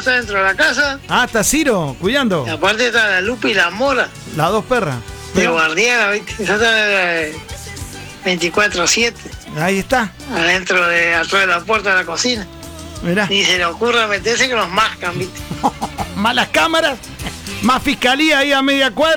está dentro de la casa. Ah, está Ciro, cuidando. Y aparte está la Lupi y la Mora. Las dos perras. De guardiana, ¿viste? Esa está 24/7. Ahí está. Atrás de la puerta de la cocina. Mirá. Ni se le ocurra meterse que nos mascan, ¿viste? Más las cámaras, más fiscalía ahí a media cuadra.